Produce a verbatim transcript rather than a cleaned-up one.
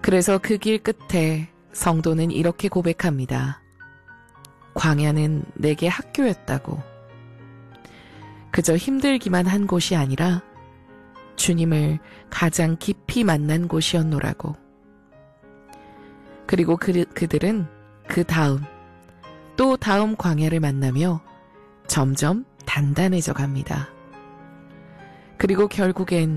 그래서 그 길 끝에 성도는 이렇게 고백합니다. 광야는 내게 학교였다고. 그저 힘들기만 한 곳이 아니라 주님을 가장 깊이 만난 곳이었노라고. 그리고 그, 그들은 그 다음, 또 다음 광야를 만나며 점점 단단해져 갑니다. 그리고 결국엔